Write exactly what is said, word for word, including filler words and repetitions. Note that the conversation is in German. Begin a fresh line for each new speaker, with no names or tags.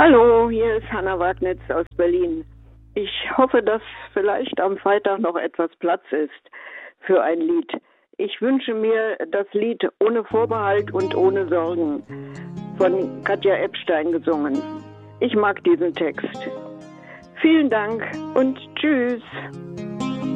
Hallo, hier ist Hanna Wagnitz aus Berlin. Ich hoffe, dass vielleicht am Freitag noch etwas Platz ist für ein Lied. Ich wünsche mir das Lied Ohne Vorbehalt und ohne Sorgen von Katja Epstein gesungen. Ich mag diesen Text. Vielen Dank und tschüss.